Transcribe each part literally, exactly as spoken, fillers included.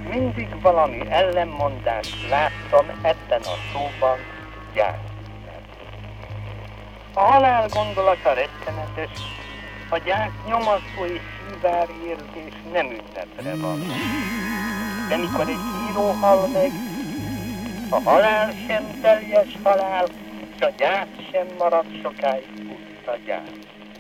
mindig valami ellenmondást láttam ebben a szóban, gyászszünet. A halál gondolata rettenetes, a gyász nyomasztó és szívár érzés nem ünnepre van. De mikor egy író hal meg, a halál sem teljes halál, s a gyász sem marad sokáig puszta gyász.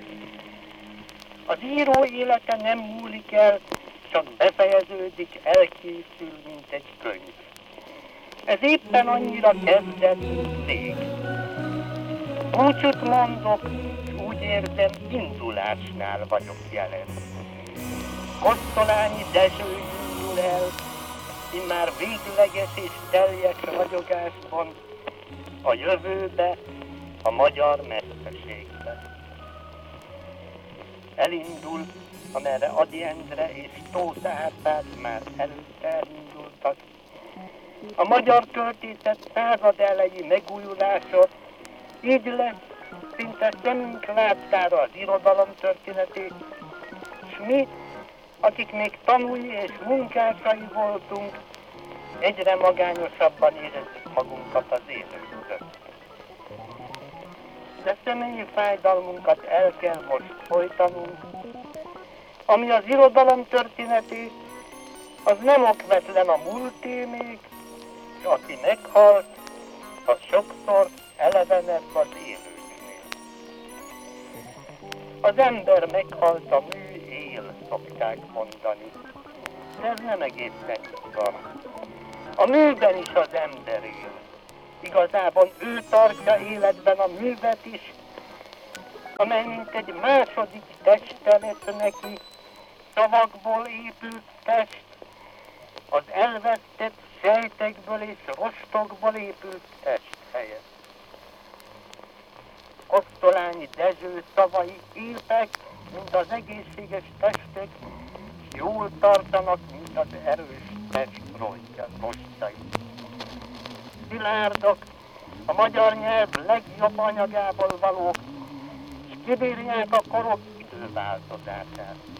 Az író élete nem múlik el, csak befejeződik, elkészül, mint egy könyv. Ez éppen annyira kezdett, mint rég. Búcsút mondok, s úgy érzem, indulásnál vagyok jelen. Kosztolányi Dezső indul el, immár végleges és teljes ragyogásban a jövőbe, a magyar mesterségbe. Elindul, amerre Ady Endre és Tóth Árpád már előtte elindultak. A magyar költészet század elejé megújulása így lesz, szinte szemünk láttára az irodalom történetét, s mi, akik még tanúi és munkásai voltunk, egyre magányosabban érezzük magunkat az élők között. De személyi fájdalmunkat el kell most folytanunk, ami az irodalom történetét, az nem okvetlen a múlté még, és aki meghalt, az sokszor elevenebb az élőknél. Az ember meghalt, a mű él, szokták mondani, de ez nem egészen így van. A műben is az ember él. Igazából ő tartja életben a művet is, amely mint egy második teste lett neki, szavakból épült test, az elvesztett sejtekből és rostokból épült test helyett. Kosztolányi Dezső szavai épek, mint az egészséges testek, és jól tartanak, mint az erős test rostjai. Szilárdak, a magyar nyelv legjobb anyagából valók, és kibírják a korok időváltozását.